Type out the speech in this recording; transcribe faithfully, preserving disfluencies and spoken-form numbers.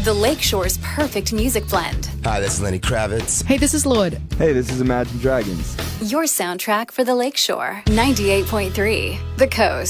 The Lakeshore's perfect music blend. Hi, this is Lenny Kravitz. Hey, this is Lorde. Hey, this is Imagine Dragons. Your soundtrack for the Lakeshore. ninety-eight point three The Coast.